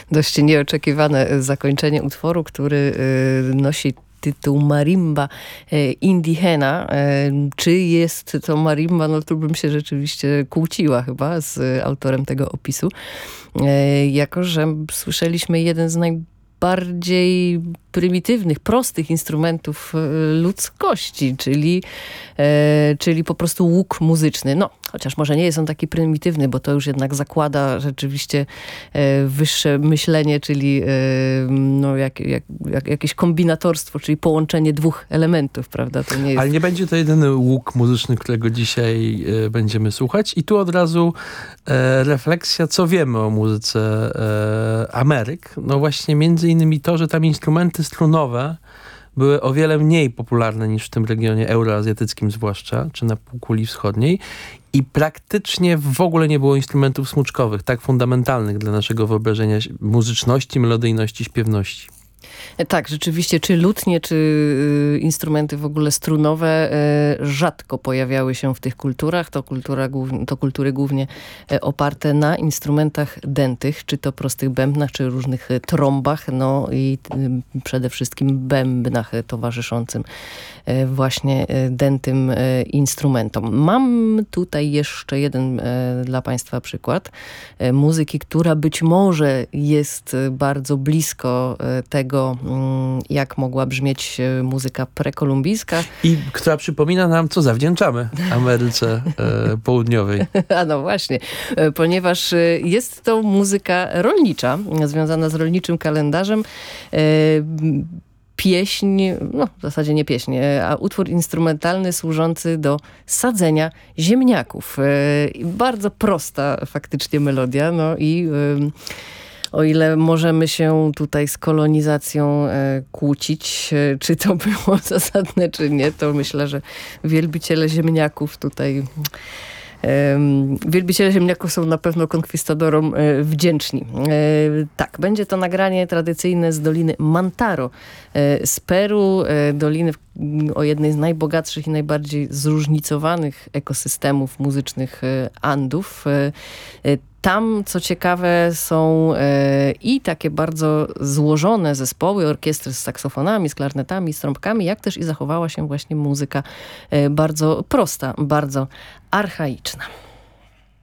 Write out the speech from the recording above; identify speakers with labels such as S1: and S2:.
S1: Dość nieoczekiwane zakończenie utworu, który nosi tytuł Marimba Indigena. Czy jest to marimba? No tu bym się rzeczywiście kłóciła chyba z autorem tego opisu. Jako że słyszeliśmy jeden z najbardziej prymitywnych, prostych instrumentów ludzkości, czyli po prostu łuk muzyczny. No, chociaż może nie jest on taki prymitywny, bo to już jednak zakłada rzeczywiście wyższe myślenie, czyli no, jakieś kombinatorstwo, czyli połączenie dwóch elementów, prawda? To nie jest...
S2: Ale nie będzie to jedyny łuk muzyczny, którego dzisiaj będziemy słuchać. I tu od razu refleksja, co wiemy o muzyce Ameryk. No właśnie między innymi to, że tam instrumenty strunowe były o wiele mniej popularne niż w tym regionie euroazjatyckim zwłaszcza, czy na półkuli wschodniej. I praktycznie w ogóle nie było instrumentów smyczkowych, tak fundamentalnych dla naszego wyobrażenia muzyczności, melodyjności, śpiewności.
S1: Tak, rzeczywiście, czy lutnie, czy instrumenty w ogóle strunowe rzadko pojawiały się w tych kulturach. To kultury głównie oparte na instrumentach dętych, czy to prostych bębnach, czy różnych trąbach, no i przede wszystkim bębnach towarzyszącym właśnie dętym instrumentom. Mam tutaj jeszcze jeden dla Państwa przykład muzyki, która być może jest bardzo blisko tego, jak mogła brzmieć muzyka prekolumbijska.
S2: I która przypomina nam, co zawdzięczamy Ameryce Południowej.
S1: A no właśnie, ponieważ jest to muzyka rolnicza, związana z rolniczym kalendarzem. Pieśń, no w zasadzie nie pieśń, a utwór instrumentalny służący do sadzenia ziemniaków. Bardzo prosta faktycznie melodia, no i o ile możemy się tutaj z kolonizacją kłócić, czy to było zasadne, czy nie, to myślę, że wielbiciele ziemniaków tutaj... Wielbiciele ziemniaków są na pewno konkwistadorom wdzięczni. Tak, będzie to nagranie tradycyjne z Doliny Mantaro z Peru, doliny o jednej z najbogatszych i najbardziej zróżnicowanych ekosystemów muzycznych Andów. Tam, co ciekawe, są i takie bardzo złożone zespoły, orkiestry z saksofonami, z klarnetami, z trąbkami, jak też i zachowała się właśnie muzyka bardzo prosta, bardzo archaiczna.